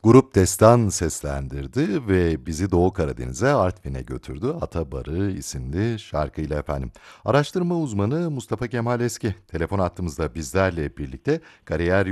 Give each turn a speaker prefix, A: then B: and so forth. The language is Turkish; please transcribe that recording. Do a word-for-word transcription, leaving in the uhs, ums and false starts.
A: Grup Destan seslendirdi ve bizi Doğu Karadeniz'e, Artvin'e götürdü. Ata Barı isimli şarkıyla efendim. Araştırma uzmanı Mustafa Kemal Eski telefon attığımızda bizlerle birlikte kariyer